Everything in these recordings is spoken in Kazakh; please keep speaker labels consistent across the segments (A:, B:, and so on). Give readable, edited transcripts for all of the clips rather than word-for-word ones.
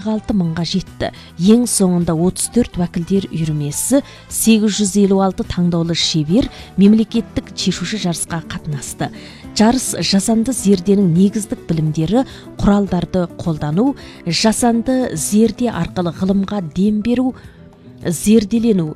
A: 46 мыңға жетті. Ең соңында 34 вәкілдер үйірмесі 856 таңдаулы шебер мемлекеттік шешуші жарысқа қатынасты. Жарыс жасанды зерденің негіздік білімдері, құралдарды қолдану, жасанды зерде арқылы ғылымға дем беру, зерделену,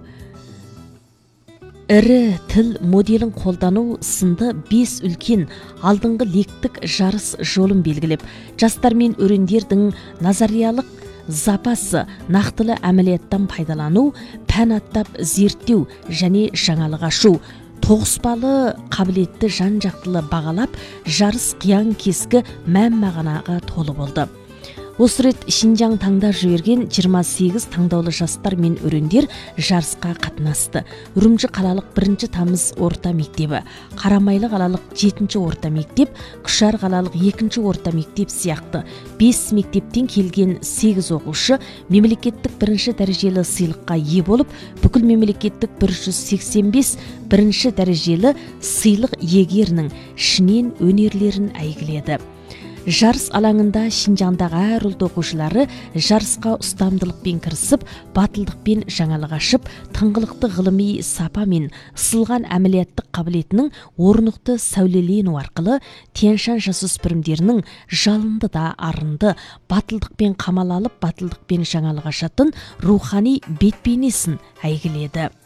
A: ірі тіл моделін қолдану сынды 5 үлкен алдыңғы лектік жарыс жолын белгілеп, жастар мен өрендердің назариялық запасы нақтылы әмілияттан пайдалану, пән аттап зерттеу және жаңалық ашу, тоғыспалы қабілетті жан-жақтылы бағалап, жарыс қиян кескі мән-мағынаға толы болды. Осы рет Шинжаң таңдап жіберген 28 таңдаулы жастар мен өрендер жарысқа қатынасты. Үрімжі қалалық 1 тамыз орта мектебі, Қарамайлы қалалық 7 орта мектеп, Күшар қалалық 2 орта мектеп сияқты 5 мектептен келген 8 оқушы мемлекеттік 1 дәрежелі сыйлыққа ие болып, бүкіл мемлекеттік 185 1 дәрежелі сыйлық иегерінің ішінен өнерлерін әйгіледі. Жарыс алаңында Шинжаңдағы әр ұлт оқушылары жарысқа ұстамдылықпен кірісіп, батылдықпен жаңалық ашып, тыңғылықты ғылыми сапа мен ысылған әмілияттық қабілетінің орнықты сәулелену арқылы Тянь-Шань жасөспірімдерінің жалынды да арынды, батылдықпен қамал алып, батылдықпен жаңалық ашатын рухани бет-бейнесін әйгіледі.